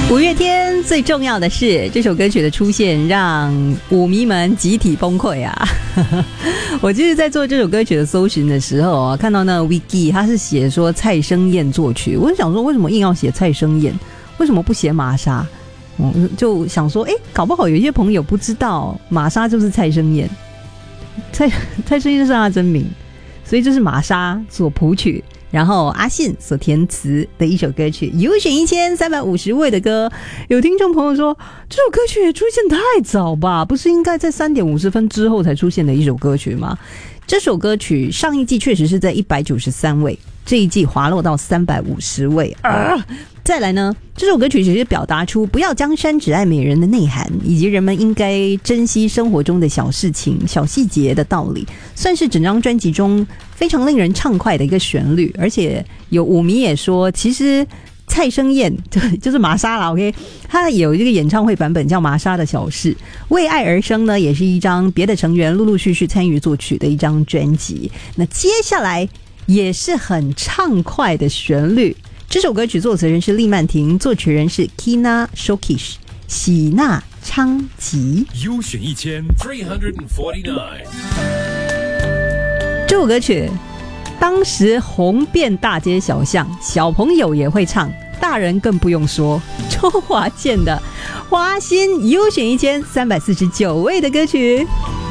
五月天最重要的是这首歌曲的出现让舞迷们集体崩溃啊我就是在做这首歌曲的搜寻的时候啊，看到那个 wiki 他是写说蔡生燕作曲，我就想说为什么硬要写蔡生燕，为什么不写玛莎？就想说搞不好有一些朋友不知道玛莎就是蔡生燕，蔡生燕是他真名，所以这是玛莎所谱曲，然后阿信所填词的一首歌曲，优选1350位的歌。有听众朋友说这首歌曲也出现太早吧，不是应该在3点50分之后才出现的一首歌曲吗？这首歌曲上一季确实是在193位，这一季滑落到350位再来呢，这首歌曲其实表达出不要江山只爱美人的内涵，以及人们应该珍惜生活中的小事情小细节的道理，算是整张专辑中非常令人畅快的一个旋律。而且有舞迷也说，其实蔡生燕就是玛莎啦 OK， 她有这个演唱会版本叫《玛莎的小事》，为爱而生呢也是一张别的成员陆陆续续参与作曲的一张专辑。那接下来也是很畅快的旋律，这首歌曲作词人是利曼婷，作曲人是 Kina Shokish 喜纳昌吉。 优选1349， 这首歌曲当时红遍大街小巷，小朋友也会唱，大人更不用说。周华健的《花心》优选1349位的歌曲。